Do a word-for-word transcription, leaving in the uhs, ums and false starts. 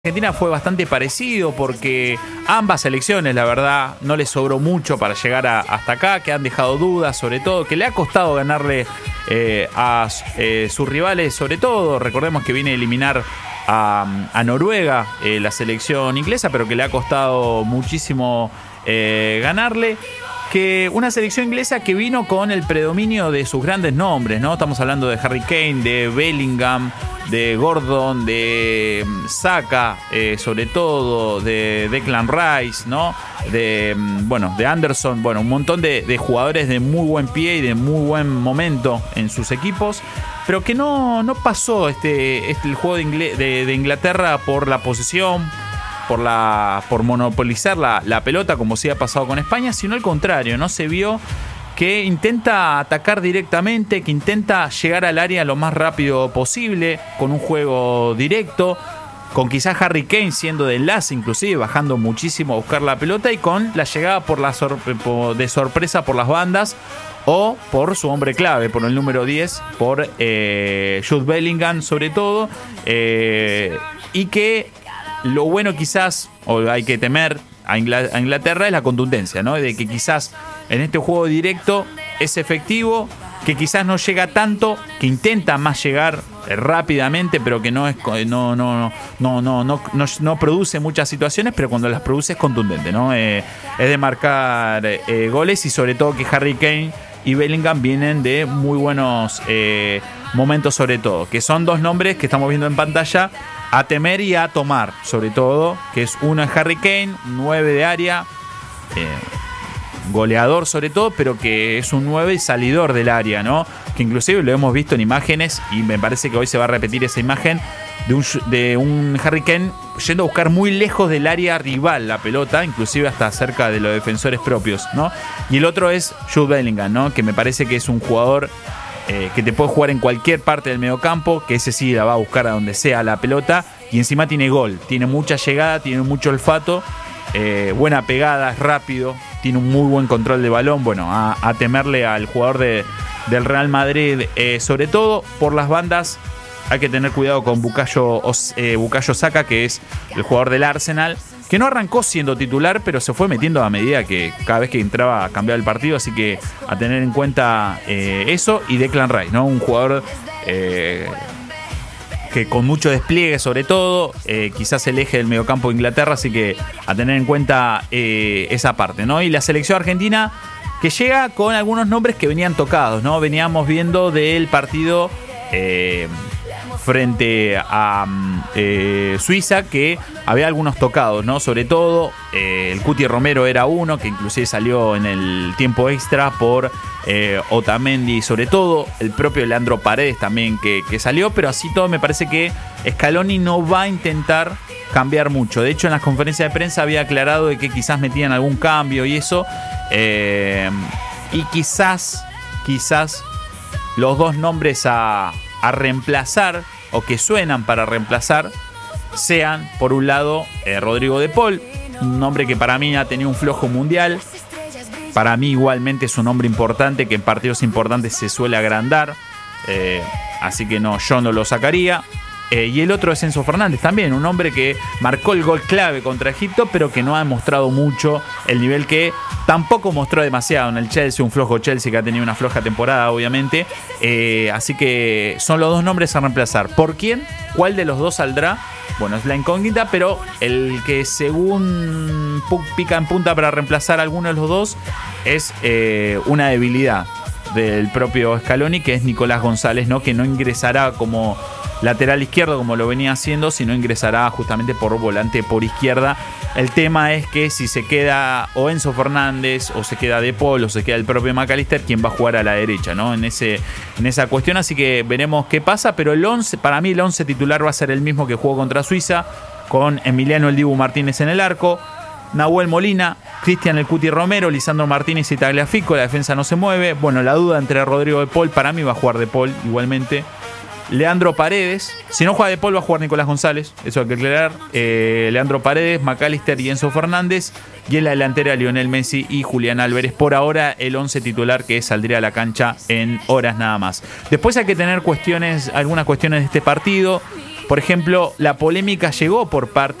Argentina fue bastante parecido porque ambas selecciones, la verdad, no les sobró mucho para llegar a, hasta acá, que han dejado dudas, sobre todo, que le ha costado ganarle eh, a eh, sus rivales, sobre todo, recordemos que viene a eliminar a, a Noruega, eh, la selección inglesa, pero que le ha costado muchísimo eh, ganarle. Que una selección inglesa que vino con el predominio de sus grandes nombres, ¿no? Estamos hablando de Harry Kane, de Bellingham, de Gordon, de Saka, eh, sobre todo, de Declan Rice, ¿no? De, bueno, de Anderson, bueno, un montón de, de jugadores de muy buen pie y de muy buen momento en sus equipos, pero que no, no pasó este, este el juego de, Ingle- de, de Inglaterra por la posesión, por la por monopolizar la, la pelota como sí ha pasado con España, sino al contrario, no se vio que intenta atacar directamente, que intenta llegar al área lo más rápido posible, con un juego directo, con quizás Harry Kane siendo de enlace, inclusive bajando muchísimo a buscar la pelota, y con la llegada por la sor- de sorpresa por las bandas, o por su hombre clave, por el número diez, por eh, Jude Bellingham sobre todo, eh, y que lo bueno quizás, o hay que temer a Inglaterra, es la contundencia, ¿no? De que quizás en este juego directo es efectivo, que quizás no llega tanto, que intenta más llegar rápidamente, pero que no es no no no no no no, no produce muchas situaciones, pero cuando las produce es contundente, ¿no? Eh, es de marcar eh, goles, y sobre todo que Harry Kane y Bellingham vienen de muy buenos eh, momentos, sobre todo, que son dos nombres que estamos viendo en pantalla a temer y a tomar, sobre todo, que es uno es Harry Kane, nueve de área, eh, goleador sobre todo, pero que es un nueve y salidor del área, ¿no? Que inclusive lo hemos visto en imágenes, y me parece que hoy se va a repetir esa imagen de un, de un Harry Kane yendo a buscar muy lejos del área rival la pelota, inclusive hasta cerca de los defensores propios, ¿no? Y el otro es Jude Bellingham, ¿no? Que me parece que es un jugador eh, que te puede jugar en cualquier parte del mediocampo, que ese sí la va a buscar a donde sea la pelota, y encima tiene gol, tiene mucha llegada, tiene mucho olfato, eh, buena pegada, es rápido, tiene un muy buen control de balón. Bueno, a, a temerle al jugador de, del Real Madrid, eh, sobre todo por las bandas. Hay que tener cuidado con Bukayo, eh, Bukayo Saka, que es el jugador del Arsenal, que no arrancó siendo titular, pero se fue metiendo a medida que cada vez que entraba a cambiar el partido. Así que a tener en cuenta eh, eso. Y Declan Rice, ¿no? Un jugador eh, que con mucho despliegue, sobre todo, eh, quizás el eje del mediocampo de Inglaterra. Así que a tener en cuenta eh, esa parte, ¿no? Y la selección argentina, que llega con algunos nombres que venían tocados, ¿no? Veníamos viendo del partido Eh, frente a eh, Suiza, que había algunos tocados, ¿no? Sobre todo eh, el Cuti Romero era uno, que inclusive salió en el tiempo extra por eh, Otamendi, sobre todo el propio Leandro Paredes también que, que salió, pero así todo me parece que Scaloni no va a intentar cambiar mucho. De hecho, en las conferencias de prensa había aclarado de que quizás metían algún cambio y eso, eh, y quizás quizás los dos nombres a a reemplazar, o que suenan para reemplazar, sean, por un lado, eh, Rodrigo de Paul, un nombre que para mí ha tenido un flojo mundial. Para mí igualmente es un nombre importante, que en partidos importantes se suele agrandar, eh, así que no, yo no lo sacaría. Eh, y el otro es Enzo Fernández también, un hombre que marcó el gol clave contra Egipto, pero que no ha demostrado mucho el nivel, que tampoco mostró demasiado en el Chelsea, un flojo Chelsea que ha tenido una floja temporada, obviamente. Eh, así que son los dos nombres a reemplazar. ¿Por quién? ¿Cuál de los dos saldrá? Bueno, es la incógnita, pero el que según pica en punta para reemplazar a alguno de los dos es eh, una debilidad del propio Scaloni, que es Nicolás González, ¿no? Que no ingresará como lateral izquierdo como lo venía haciendo, sino ingresará justamente por volante por izquierda. El tema es que si se queda o Enzo Fernández, o se queda De Paul, o se queda el propio McAllister, ¿quién va a jugar a la derecha, ¿no? En ese, en esa cuestión, así que veremos qué pasa, pero el once, para mí el once titular va a ser el mismo que jugó contra Suiza, con Emiliano El Dibu Martínez en el arco, Nahuel Molina, Cristian El Cuti Romero, Lisandro Martínez y Tagliafico. La defensa no se mueve. Bueno, la duda entre Rodrigo De Paul, para mí va a jugar De Paul igualmente. Leandro Paredes, si no juega De Paul va a jugar Nicolás González, eso hay que aclarar. eh, Leandro Paredes, McAllister y Enzo Fernández, y en la delantera Lionel Messi y Julián Álvarez. Por ahora el once titular que saldría a la cancha en horas nada más. Después hay que tener cuestiones, algunas cuestiones de este partido. Por ejemplo, la polémica llegó por parte